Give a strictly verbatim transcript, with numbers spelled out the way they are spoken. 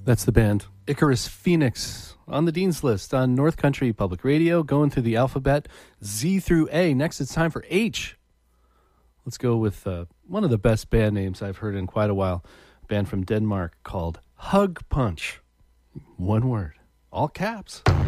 That's the band Icarus Phoenix on the Dean's List on North Country Public Radio, going through the alphabet Z through A. Next, it's time for H. Let's go with uh, one of the best band names I've heard in quite a while. A band from Denmark called Hug Punch. One word, all caps.